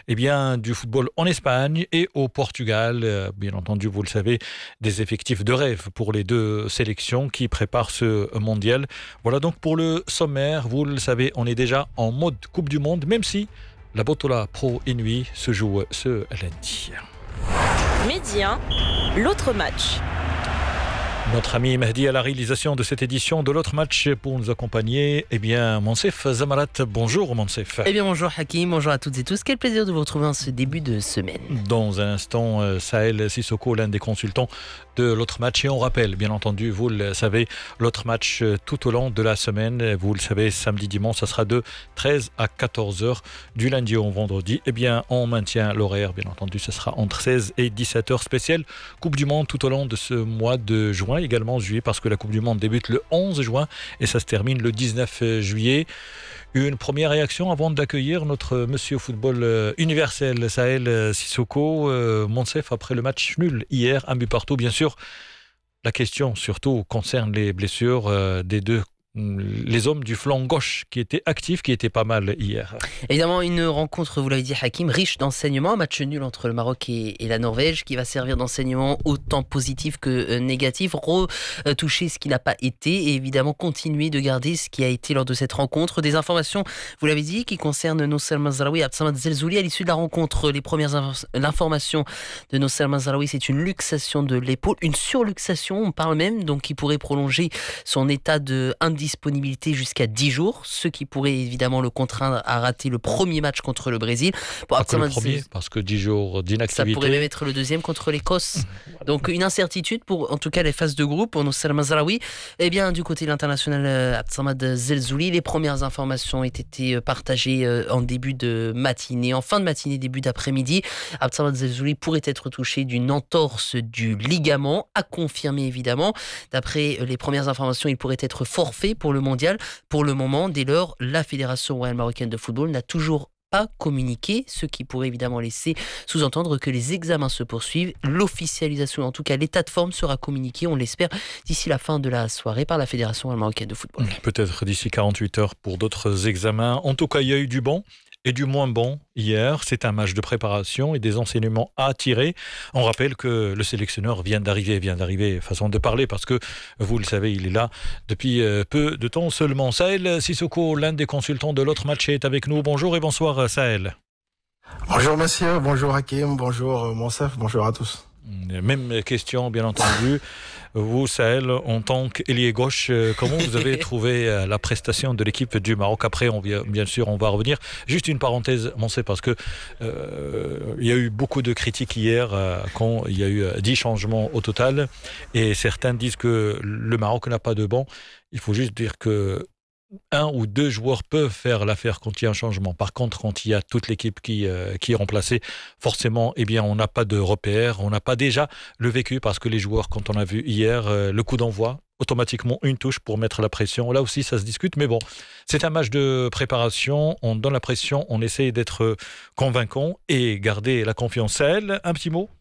du football en Espagne et au Portugal. Bien entendu, vous le savez, des effectifs de rêve pour les deux sélections qui préparent ce mondial. Voilà donc pour le sommaire. Vous le savez, on est déjà en mode Coupe du Monde, même si la Botola Pro Inouï se joue ce lundi. Midi 1, l'autre match. Notre ami Mehdi à la réalisation de cette édition de l'autre match pour nous accompagner. Monsef Zamarat, bonjour Monsef. Bonjour Hakim, bonjour à toutes et tous. Quel plaisir de vous retrouver en ce début de semaine. Dans un instant, Sahel Sissoko, l'un des consultants de l'autre match. Et on rappelle, bien entendu, vous le savez, l'autre match tout au long de la semaine. Vous le savez, samedi, dimanche, ça sera de 13 à 14h du lundi au vendredi. On maintient l'horaire, bien entendu, ce sera entre 16 et 17h spécial. Coupe du Monde tout au long de ce mois de juin, également juillet, parce que la Coupe du Monde débute le 11 juin et ça se termine le 19 juillet. Une première réaction avant d'accueillir notre monsieur football universel, Sahel Sissoko. Monsef, après le match nul hier, un but partout, bien sûr. La question surtout concerne les blessures des deux. Les hommes du flanc gauche qui étaient actifs, qui étaient pas mal hier. Évidemment, une rencontre, vous l'avez dit Hakim, riche d'enseignements. Un match nul entre le Maroc et la Norvège qui va servir d'enseignement autant positif que négatif. Retoucher ce qui n'a pas été et évidemment continuer de garder ce qui a été lors de cette rencontre. Des informations, vous l'avez dit, qui concernent Nosser Mazraoui et Abdessamad Zelzouli. À l'issue de la rencontre, l'information de Nosser Mazraoui, c'est une luxation de l'épaule, une surluxation, on parle même, donc qui pourrait prolonger son état de disponibilité jusqu'à 10 jours, ce qui pourrait évidemment le contraindre à rater le premier match contre le Brésil. Pas que le premier, parce que 10 jours d'inactivité. Ça pourrait même être le deuxième contre l'Écosse. Donc une incertitude pour en tout cas les phases de groupe pour Nosser Mazraoui. Du côté de l'international Abdessamad Zelzouli, les premières informations ont été partagées en début de matinée, en fin de matinée, début d'après-midi. Abdessamad Zelzouli pourrait être touché d'une entorse du ligament, à confirmer évidemment. D'après les premières informations, il pourrait être forfait pour le mondial. Pour le moment, dès lors, la Fédération royale marocaine de football n'a toujours pas communiqué, ce qui pourrait évidemment laisser sous-entendre que les examens se poursuivent. L'officialisation, en tout cas l'état de forme, sera communiqué, on l'espère, d'ici la fin de la soirée par la Fédération royale marocaine de football. Peut-être d'ici 48 heures pour d'autres examens. En tout cas, il y a eu du bon et du moins bon hier. C'est un match de préparation et des enseignements à tirer. On rappelle que le sélectionneur vient d'arriver, façon de parler, parce que vous le savez, il est là depuis peu de temps seulement. Sahel Sissoko, l'un des consultants de l'autre match, est avec nous. Bonjour et bonsoir Sahel. Bonjour monsieur, bonjour Hakim, bonjour Monsef, bonjour à tous. Même question, bien entendu. Vous, Sahel, en tant qu'ailier gauche, comment vous avez trouvé la prestation de l'équipe du Maroc? Après, bien sûr, on va revenir. Juste une parenthèse, Monsef, parce que il y a eu beaucoup de critiques hier quand il y a eu 10 changements au total. Et certains disent que le Maroc n'a pas de banc. Il faut juste dire que un ou deux joueurs peuvent faire l'affaire quand il y a un changement. Par contre, quand il y a toute l'équipe qui est remplacée, forcément, on n'a pas de repères, on n'a pas déjà le vécu, parce que les joueurs, quand on a vu hier, le coup d'envoi, automatiquement une touche pour mettre la pression. Là aussi, ça se discute, mais bon, c'est un match de préparation, on donne la pression, on essaye d'être convaincant et garder la confiance. Sahel, un petit mot?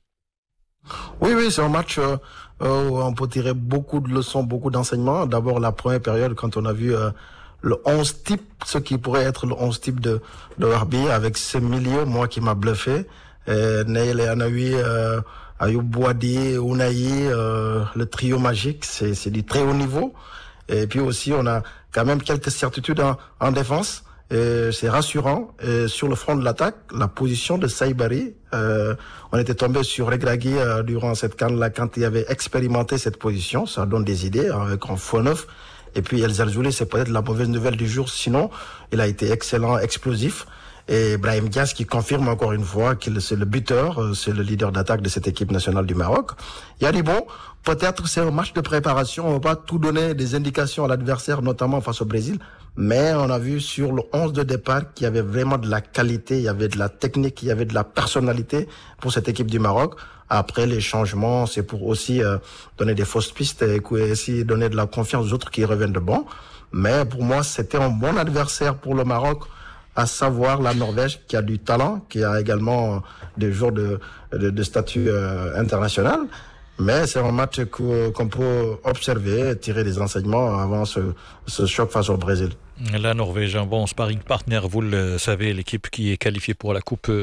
Oui, c'est un match où on peut tirer beaucoup de leçons, beaucoup d'enseignements. D'abord, la première période, quand on a vu le 11 type, ce qui pourrait être le 11 type de Warbi, avec ce milieu, moi, qui m'a bluffé. Naïl et Anaoui, Ayoub Bouadi, Ounaï, le trio magique, c'est du très haut niveau. Et puis aussi, on a quand même quelques certitudes en défense. C'est rassurant. Et sur le front de l'attaque, la position de Saïbari, on était tombé sur Regragui durant cette CAN-là quand il avait expérimenté cette position. Ça donne des idées avec un faux neuf. Et puis El Zelzouli, c'est peut-être la mauvaise nouvelle du jour. Sinon, il a été excellent, explosif. Et Brahim Diaz qui confirme encore une fois qu'il c'est le buteur, c'est le leader d'attaque de cette équipe nationale du Maroc. Il y a du bon. Peut-être c'est un match de préparation. On va pas tout donner des indications à l'adversaire, notamment face au Brésil. Mais on a vu sur le 11 de départ qu'il y avait vraiment de la qualité, il y avait de la technique, il y avait de la personnalité pour cette équipe du Maroc. Après, les changements, c'est pour aussi donner des fausses pistes et aussi donner de la confiance aux autres qui reviennent de bon. Mais pour moi, c'était un bon adversaire pour le Maroc, à savoir la Norvège, qui a du talent, qui a également des joueurs de statut international. Mais c'est un match qu'on peut observer, tirer des enseignements avant ce choc face au Brésil. La Norvège, un bon sparring partner, vous le savez, l'équipe qui est qualifiée pour la Coupe